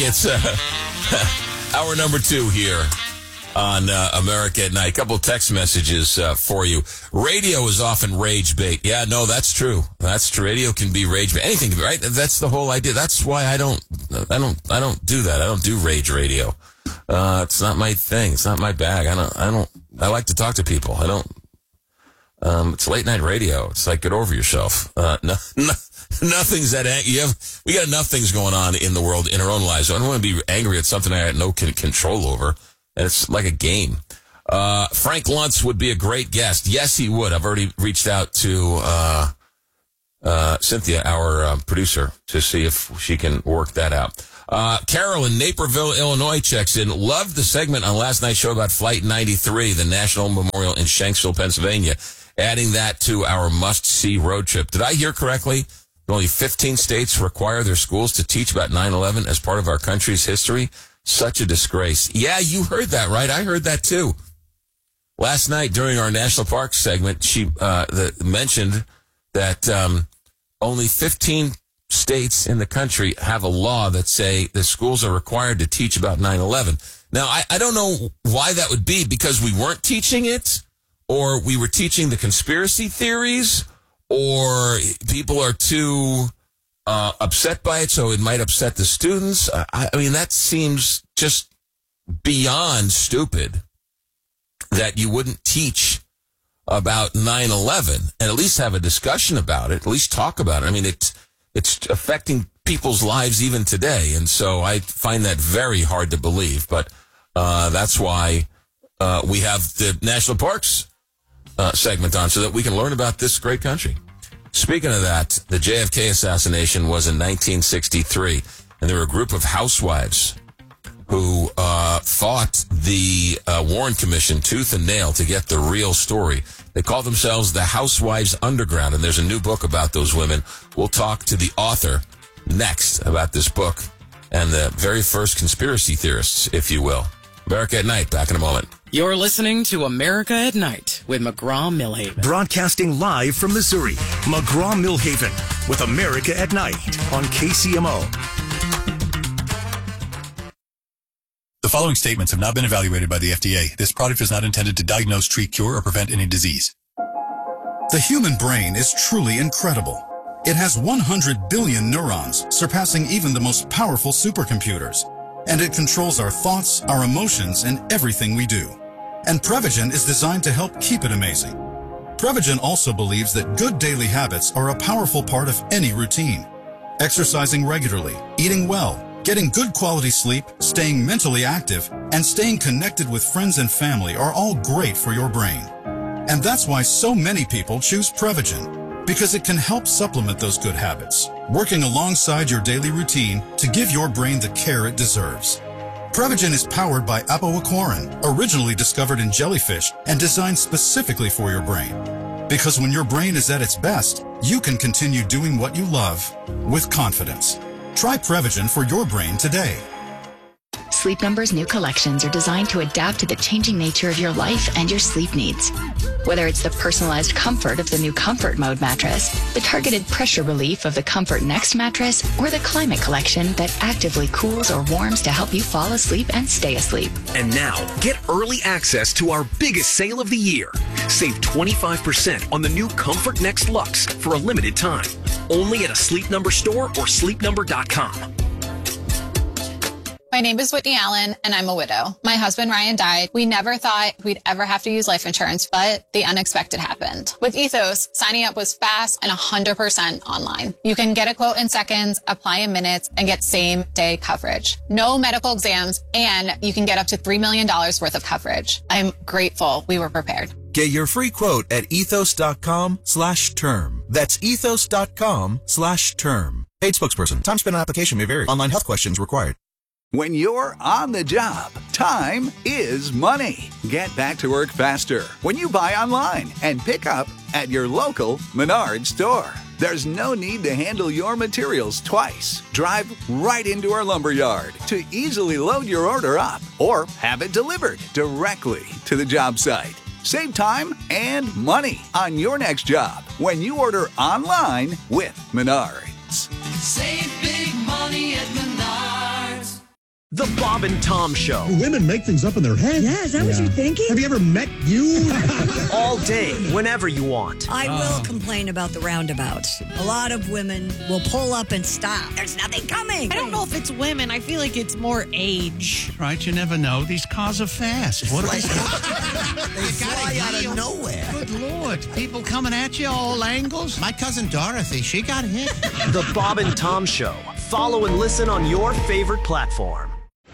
It's hour number 2 here on America at Night. A couple of text messages for you. Radio is often rage bait. Yeah, no, that's true. That's true. Radio can be rage bait. Anything can be, right? That's the whole idea. That's why I don't do that. I don't do rage radio. It's not my thing. It's not my bag. I like to talk to people. It's late night radio. It's like, get over yourself. Nothing's that we got enough things going on in the world in our own lives. So I don't want to be angry at something I had no control over. And it's like a game. Frank Luntz would be a great guest. Yes, he would. I've already reached out to Cynthia, our producer, to see if she can work that out. Carol in Naperville, Illinois checks in. Loved the segment on last night's show about Flight 93, the National Memorial in Shanksville, Pennsylvania. Adding that to our must-see road trip. Did I hear correctly? Only 15 states require their schools to teach about 9/11 as part of our country's history. Such a disgrace. Yeah, you heard that, right? I heard that, too. Last night, during our National Parks segment, she mentioned that only 15 states in the country have a law that say the schools are required to teach about 9/11. Now, I don't know why that would be, because we weren't teaching it, or we were teaching the conspiracy theories, or people are too upset by it, so it might upset the students. I mean, that seems just beyond stupid that you wouldn't teach about 9/11 and at least have a discussion about it, at least talk about it. I mean, it's affecting people's lives even today, and so I find that very hard to believe. But that's why we have the National Parks segment on, so that we can learn about this great country. Speaking of that, the JFK assassination was in 1963, and there were a group of housewives who fought the Warren Commission tooth and nail to get the real story. They call themselves the Housewives Underground, and there's a new book about those women. We'll talk to the author next about this book and the very first conspiracy theorists, if you will. America at Night, back in a moment. You're listening to America at Night with McGraw-Millhaven. Broadcasting live from Missouri, McGraw-Millhaven with America at Night on KCMO. The following statements have not been evaluated by the FDA. This product is not intended to diagnose, treat, cure, or prevent any disease. The human brain is truly incredible. It has 100 billion neurons, surpassing even the most powerful supercomputers. And it controls our thoughts, our emotions, and everything we do. And Prevagen is designed to help keep it amazing. Prevagen also believes that good daily habits are a powerful part of any routine. Exercising regularly, eating well, getting good quality sleep, staying mentally active, and staying connected with friends and family are all great for your brain. And that's why so many people choose Prevagen, because it can help supplement those good habits, working alongside your daily routine to give your brain the care it deserves. Prevagen is powered by apoaquarin, originally discovered in jellyfish and designed specifically for your brain. Because when your brain is at its best, you can continue doing what you love with confidence. Try Prevagen for your brain today. Sleep Number's new collections are designed to adapt to the changing nature of your life and your sleep needs. Whether it's the personalized comfort of the new Comfort Mode mattress, the targeted pressure relief of the Comfort Next mattress, or the Climate Collection that actively cools or warms to help you fall asleep and stay asleep. And now, get early access to our biggest sale of the year. Save 25% on the new Comfort Next Luxe for a limited time. Only at a Sleep Number store or sleepnumber.com. My name is Whitney Allen, and I'm a widow. My husband, Ryan, died. We never thought we'd ever have to use life insurance, but the unexpected happened. With Ethos, signing up was fast and 100% online. You can get a quote in seconds, apply in minutes, and get same-day coverage. No medical exams, and you can get up to $3 million worth of coverage. I'm grateful we were prepared. Get your free quote at ethos.com/term. That's ethos.com/term. Paid spokesperson. Time spent on application may vary. Online health questions required. When you're on the job, time is money. Get back to work faster when you buy online and pick up at your local Menards store. There's no need to handle your materials twice. Drive right into our lumber yard to easily load your order up or have it delivered directly to the job site. Save time and money on your next job when you order online with Menards. Save big money at Menards. The Bob and Tom Show. Women make things up in their head. Yeah, is that what you're thinking? Have you ever met you? All day, whenever you want. I will complain about the roundabouts. A lot of women will pull up and stop. There's nothing coming. I don't know if it's women. I feel like it's more age. Right, you never know. These cars are fast. What are they? They fly out of nowhere. Good Lord. People coming at you all angles. My cousin Dorothy, she got hit. The Bob and Tom Show. Follow and listen on your favorite platform.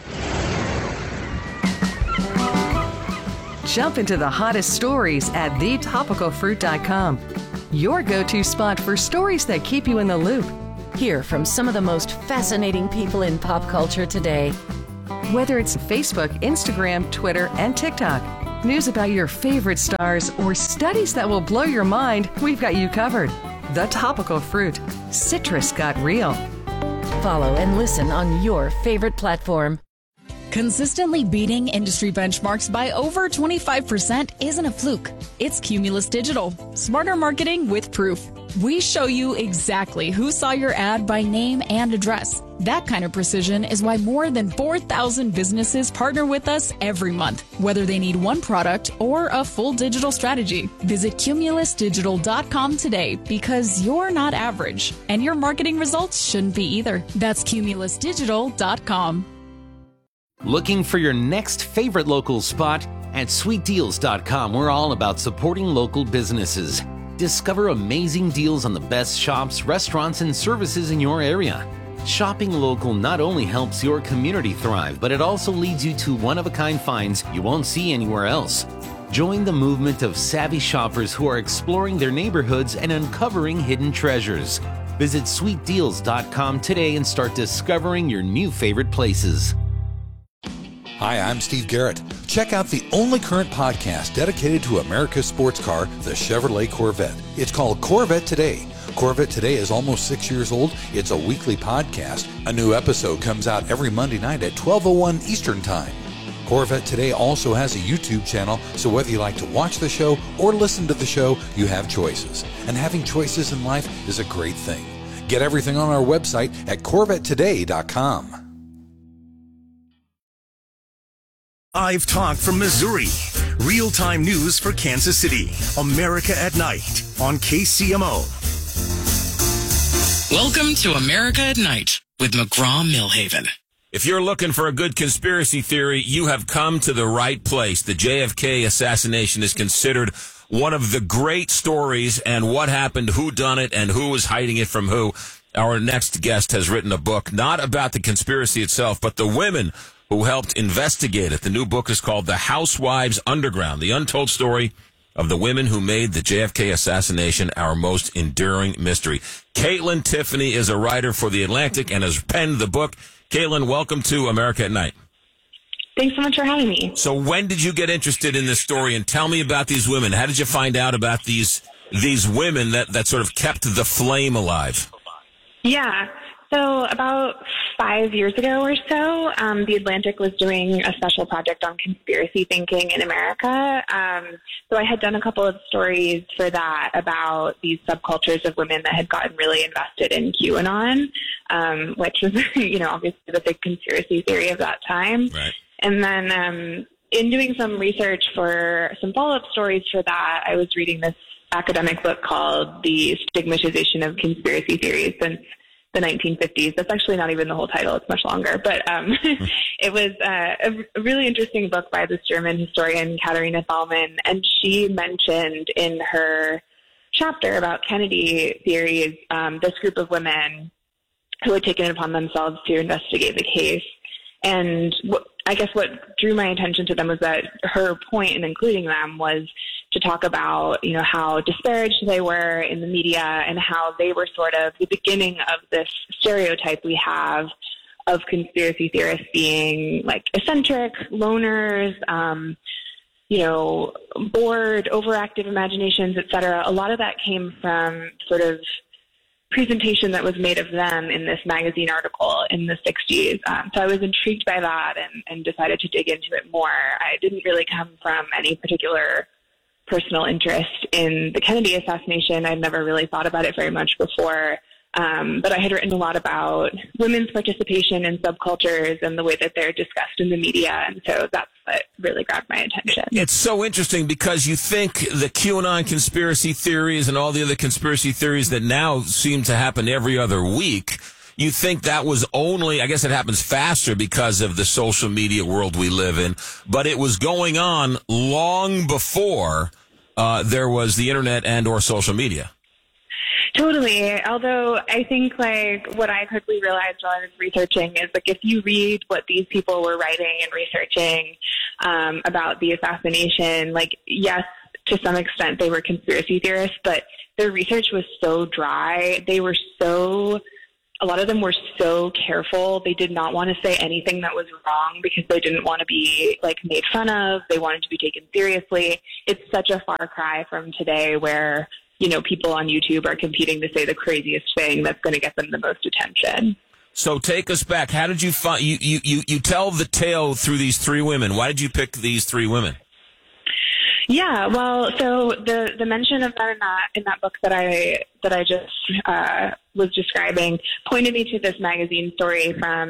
Jump into the hottest stories at thetopicalfruit.com. Your go-to spot for stories that keep you in the loop. Hear from some of the most fascinating people in pop culture today. Whether it's Facebook, Instagram, Twitter, and TikTok, news about your favorite stars, or studies that will blow your mind, we've got you covered. The Topical Fruit. Citrus got real. Follow and listen on your favorite platform. Consistently beating industry benchmarks by over 25% isn't a fluke. It's Cumulus Digital. Smarter marketing with proof. We show you exactly who saw your ad by name and address. That kind of precision is why more than 4,000 businesses partner with us every month, whether they need one product or a full digital strategy. Visit cumulusdigital.com today because you're not average, and your marketing results shouldn't be either. That's cumulusdigital.com. Looking for your next favorite local spot? At sweetdeals.com, we're all about supporting local businesses. Discover amazing deals on the best shops, restaurants, and services in your area. Shopping local not only helps your community thrive, but it also leads you to one-of-a-kind finds you won't see anywhere else. Join the movement of savvy shoppers who are exploring their neighborhoods and uncovering hidden treasures. Visit sweetdeals.com today and start discovering your new favorite places. Hi, I'm Steve Garrett. Check out the only current podcast dedicated to America's sports car, the Chevrolet Corvette. It's called Corvette Today. Corvette Today is almost 6 years old. It's a weekly podcast. A new episode comes out every Monday night at 12:01 Eastern Time. Corvette Today also has a YouTube channel, so whether you like to watch the show or listen to the show, you have choices. And having choices in life is a great thing. Get everything on our website at CorvetteToday.com. Live talk from Missouri. Real-time news for Kansas City. America at Night on KCMO. Welcome to America at Night with McGraw-Milhaven. If you're looking for a good conspiracy theory, you have come to the right place. The JFK assassination is considered one of the great stories, and what happened, who done it, and who was hiding it from who. Our next guest has written a book, not about the conspiracy itself, but the women who helped investigate it. The new book is called The Housewives Underground, the untold story of the women who made the JFK assassination our most enduring mystery. Caitlin Tiffany is a writer for The Atlantic and has penned the book. Caitlin, welcome to America at Night. Thanks so much for having me. So when did you get interested in this story? And tell me about these women. How did you find out about these women that sort of kept the flame alive? Yeah. So about 5 years ago or so, The Atlantic was doing a special project on conspiracy thinking in America. So I had done a couple of stories for that about these subcultures of women that had gotten really invested in QAnon, which was, obviously the big conspiracy theory of that time. Right. And then in doing some research for some follow-up stories for that, I was reading this academic book called The Stigmatization of Conspiracy Theories since the 1950s. That's actually not even the whole title. It's much longer. But it was a really interesting book by this German historian, Katharina Thalmann, and she mentioned in her chapter about Kennedy theories this group of women who had taken it upon themselves to investigate the case. And I guess what drew my attention to them was that her point in including them was to talk about, how disparaged they were in the media and how they were sort of the beginning of this stereotype we have of conspiracy theorists being like eccentric, loners, bored, overactive imaginations, et cetera. A lot of that came from sort of presentation that was made of them in this magazine article in the 60s. So I was intrigued by that and decided to dig into it more. I didn't really come from any particular personal interest in the Kennedy assassination. I'd never really thought about it very much before. But I had written a lot about women's participation in subcultures and the way that they're discussed in the media. And so that's what really grabbed my attention. It's so interesting because you think the QAnon conspiracy theories and all the other conspiracy theories that now seem to happen every other week, you think that was only, I guess it happens faster because of the social media world we live in, but it was going on long before there was the internet and or social media. Totally. Although I think like what I quickly realized while I was researching is like if you read what these people were writing and researching about the assassination, like yes, to some extent they were conspiracy theorists, but their research was so dry. A lot of them were so careful. They did not want to say anything that was wrong because they didn't want to be like made fun of. They wanted to be taken seriously. It's such a far cry from today where, you know, people on YouTube are competing to say the craziest thing that's going to get them the most attention. So take us back. How did you find, you tell the tale through these three women. Why did you pick these three women? Yeah, well, so the mention of them in that book that I just was describing pointed me to this magazine story from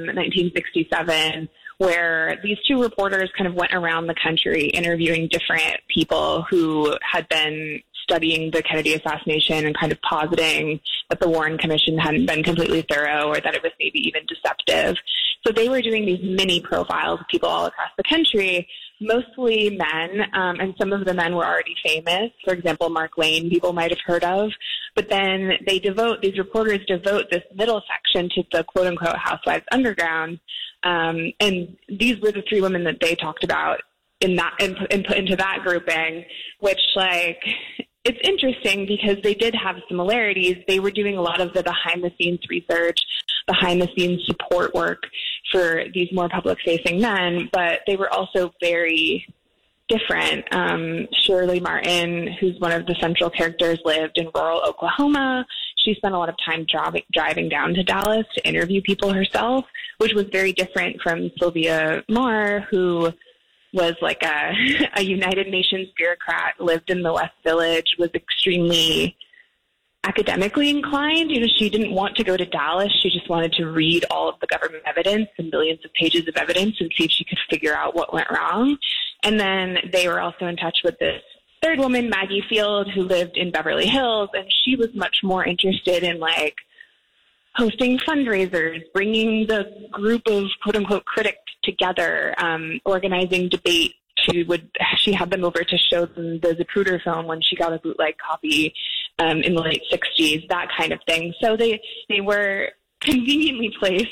1967 where these two reporters kind of went around the country interviewing different people who had been studying the Kennedy assassination and kind of positing that the Warren Commission hadn't been completely thorough or that it was maybe even deceptive. So they were doing these mini profiles of people all across the country, mostly men, and some of the men were already famous. For example, Mark Lane, people might have heard of. But then these reporters devote this middle section to the quote-unquote Housewives Underground. And these were the three women that they talked about and put into that grouping, which, like, it's interesting because they did have similarities. They were doing a lot of the behind-the-scenes research, behind-the-scenes support work for these more public-facing men, but they were also very different. Shirley Martin, who's one of the central characters, lived in rural Oklahoma. She spent a lot of time driving down to Dallas to interview people herself, which was very different from Sylvia Maher, who was like a United Nations bureaucrat, lived in the West Village, was extremely academically inclined. You know, she didn't want to go to Dallas. She just wanted to read all of the government evidence and millions of pages of evidence and see if she could figure out what went wrong. And then they were also in touch with this third woman, Maggie Field, who lived in Beverly Hills, and she was much more interested in like hosting fundraisers, bringing the group of quote-unquote critics together, organizing debate. She had them over to show them the Zapruder film when she got a bootleg copy in the late 60s, that kind of thing. So they were conveniently placed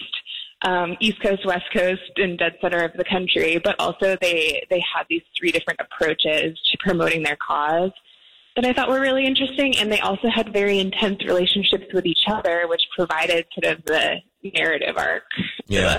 East Coast, West Coast, and dead center of the country, but also they had these three different approaches to promoting their cause that I thought were really interesting, and they also had very intense relationships with each other, which provided sort of the narrative arc. Yeah.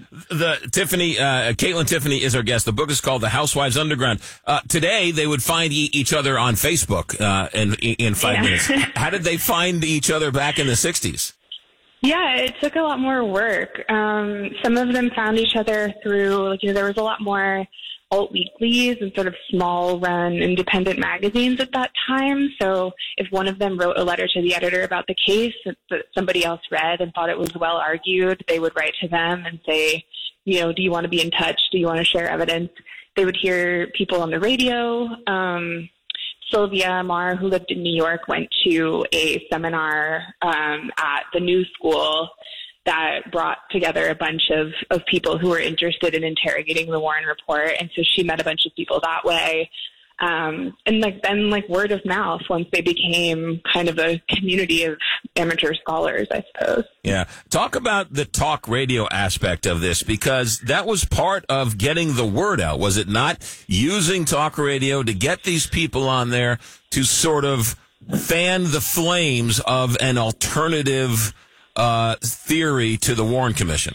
Caitlin Tiffany is our guest. The book is called The Housewives Underground. Today, they would find each other on Facebook in 5 minutes. How did they find each other back in the 60s? Yeah, it took a lot more work. Some of them found each other through, there was a lot more alt weeklies and sort of small run independent magazines at that time. So if one of them wrote a letter to the editor about the case that somebody else read and thought it was well argued, they would write to them and say, do you want to be in touch? Do you want to share evidence? They would hear people on the radio. Sylvia Maher, who lived in New York, went to a seminar at the New School that brought together a bunch of people who were interested in interrogating the Warren Report. And so she met a bunch of people that way. And then word of mouth once they became kind of a community of amateur scholars, I suppose. Yeah. Talk about the talk radio aspect of this, because that was part of getting the word out, was it not? Using talk radio to get these people on there to sort of fan the flames of an alternative theory to the Warren Commission.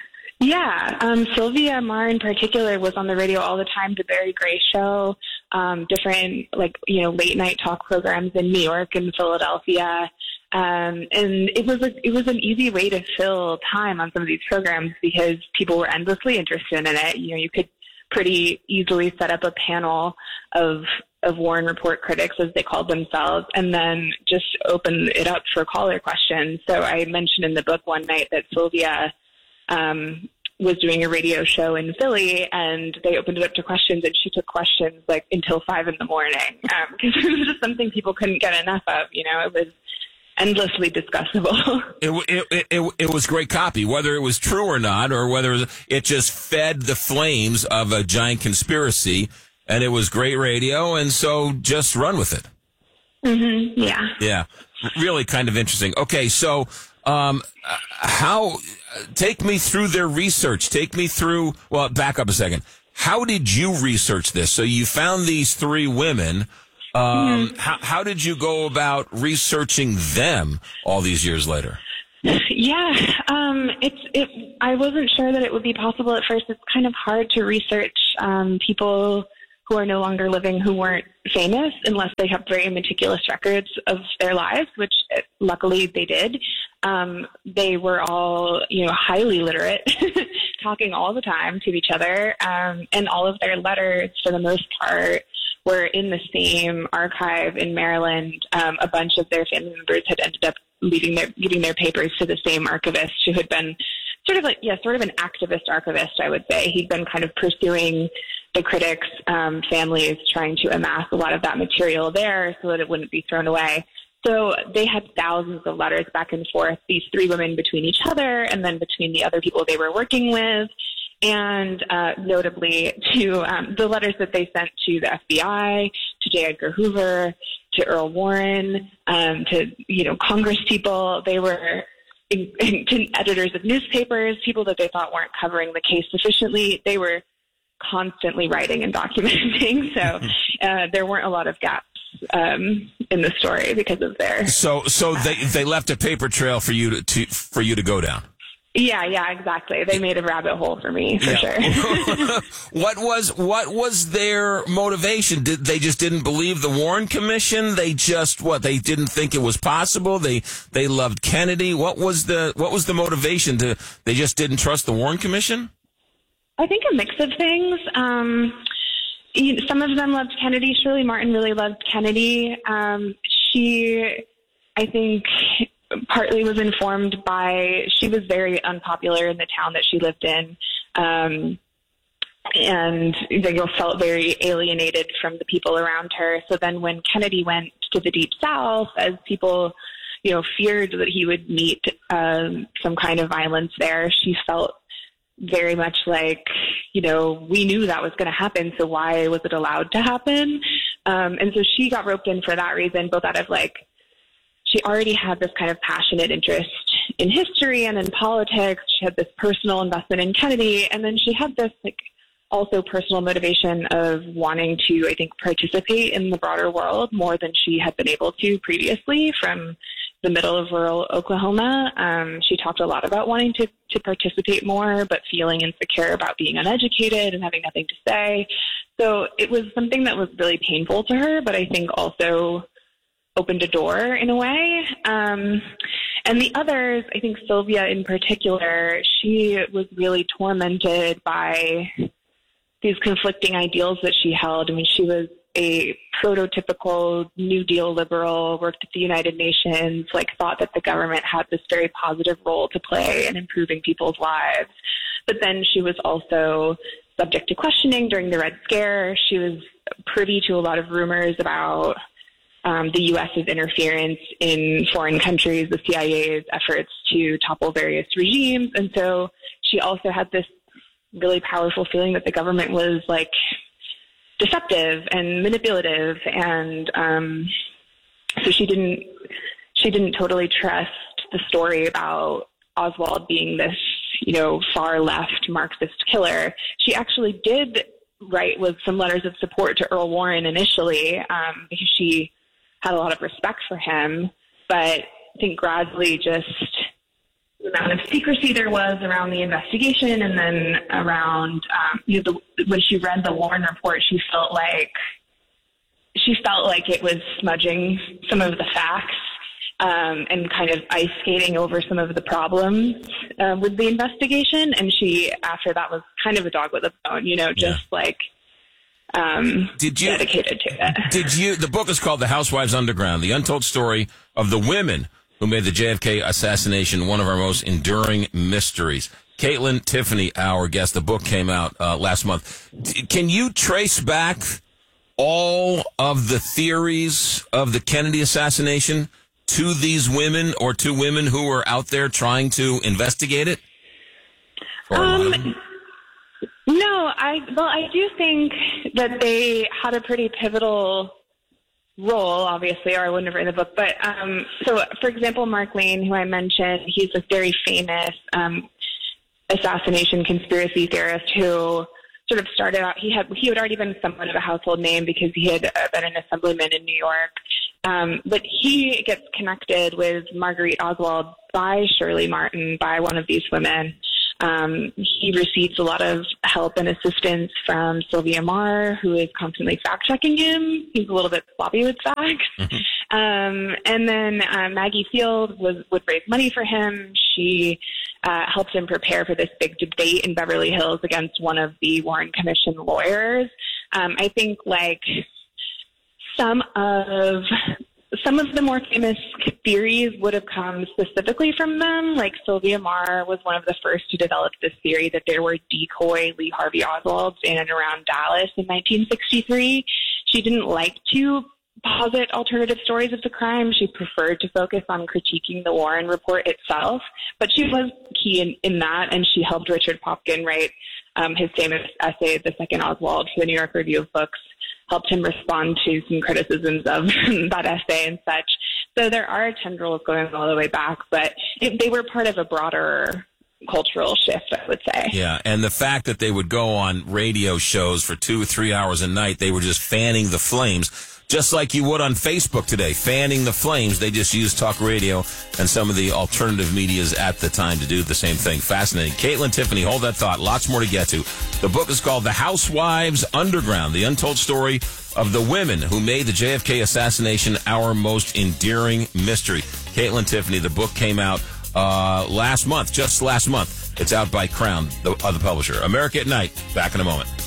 Yeah. Sylvia Maher in particular was on the radio all the time, the Barry Gray Show, different late night talk programs in New York and Philadelphia. And it was an easy way to fill time on some of these programs because people were endlessly interested in it. You could pretty easily set up a panel of Warren Report critics, as they called themselves, and then just open it up for caller questions. So I mentioned in the book one night that Sylvia was doing a radio show in Philly, and they opened it up to questions, and she took questions like until 5 a.m. because it was just something people couldn't get enough of. You know, it was endlessly discussable. It was great copy, whether it was true or not, or whether it just fed the flames of a giant conspiracy, and it was great radio, and so just run with it. Mm-hmm. Yeah. Yeah. Really kind of interesting. Okay, so take me through their research. Take me through, well, back up a second. How did you research this? So you found these 3 women. How did you go about researching them all these years later? Yeah, I wasn't sure that it would be possible at first. It's kind of hard to research people who are no longer living who weren't famous unless they have very meticulous records of their lives, which luckily they did. They were all, highly literate, talking all the time to each other, and all of their letters, for the most part, were in the same archive in Maryland. A bunch of their family members had ended up giving their papers to the same archivist who had been sort of an activist archivist, I would say. He'd been kind of pursuing the critics' families, trying to amass a lot of that material there so that it wouldn't be thrown away. So they had thousands of letters back and forth, these 3 women between each other and then between the other people they were working with. And notably to the letters that they sent to the FBI, to J. Edgar Hoover, to Earl Warren, to Congress people. They were to editors of newspapers, people that they thought weren't covering the case sufficiently. They were constantly writing and documenting. So there weren't a lot of gaps in the story because of their. So they left a paper trail for you to go down. Yeah, exactly. They made a rabbit hole for me, for sure. What was their motivation? They just didn't believe the Warren Commission? They just they didn't think it was possible? They loved Kennedy? What was the motivation they just didn't trust the Warren Commission? I think a mix of things. Some of them loved Kennedy. Shirley Martin really loved Kennedy. She, I think, partly was informed by, she was very unpopular in the town that she lived in, and they felt very alienated from the people around her. So then when Kennedy went to the Deep South, as people, feared that he would meet some kind of violence there, she felt very much like, we knew that was going to happen, so why was it allowed to happen? And so she got roped in for that reason, both out of she already had this kind of passionate interest in history and in politics. She had this personal investment in Kennedy. And then she had this also personal motivation of wanting to, I think, participate in the broader world more than she had been able to previously from the middle of rural Oklahoma. She talked a lot about wanting to participate more, but feeling insecure about being uneducated and having nothing to say. So it was something that was really painful to her, but I think also opened a door in a way. And the others, I think Sylvia in particular, she was really tormented by these conflicting ideals that she held. I mean, she was a prototypical New Deal liberal, worked at the United Nations, thought that the government had this very positive role to play in improving people's lives. But then she was also subject to questioning during the Red Scare. She was privy to a lot of rumors about the U.S.'s interference in foreign countries, the CIA's efforts to topple various regimes. And so she also had this really powerful feeling that the government was deceptive and manipulative. And so she didn't totally trust the story about Oswald being this, far left Marxist killer. She actually did write with some letters of support to Earl Warren initially, because she had a lot of respect for him, but I think gradually just the amount of secrecy there was around the investigation, and then around when she read the Warren report, she felt like it was smudging some of the facts, and kind of ice skating over some of the problems with the investigation. And she, after that, was kind of a dog with a bone, just dedicated to it. The book is called The Housewives Underground, the untold story of the women who made the JFK assassination one of our most enduring mysteries. Caitlin Tiffany, our guest. The book came out last month. Can you trace back all of the theories of the Kennedy assassination to these women or to women who were out there trying to investigate it? No, I do think that they had a pretty pivotal role, obviously, or I wouldn't have written the book. But so, for example, Mark Lane, who I mentioned, he's a very famous assassination conspiracy theorist who sort of started out. He had already been somewhat of a household name because he had been an assemblyman in New York. But he gets connected with Marguerite Oswald by Shirley Martin, by one of these women. He receives a lot of help and assistance from Sylvia Marr, who is constantly fact-checking him. He's a little bit sloppy with facts. And then Maggie Field would raise money for him. She helped him prepare for this big debate in Beverly Hills against one of the Warren Commission lawyers. I think some of the more famous theories would have come specifically from them. Like Sylvia Marr was one of the first to develop this theory that there were decoy Lee Harvey Oswalds in and around Dallas in 1963. She didn't like to posit alternative stories of the crime. She preferred to focus on critiquing the Warren report itself, but she was key in that, and she helped Richard Popkin write his famous essay, The Second Oswald, for the New York Review of Books, helped him respond to some criticisms of that essay and such. So there are tendrils going all the way back, but they were part of a broader cultural shift, I would say. Yeah, and the fact that they would go on radio shows for 2 or 3 hours a night, they were just fanning the flames, just like you would on Facebook today, fanning the flames. They just used talk radio and some of the alternative medias at the time to do the same thing. Fascinating. Caitlin Tiffany, hold that thought. Lots more to get to. The book is called The Housewives Underground, the untold story of the women who made the JFK assassination our most endearing mystery. Caitlin Tiffany, the book came out just last month. It's out by Crown, the publisher. America at Night. Back in a moment.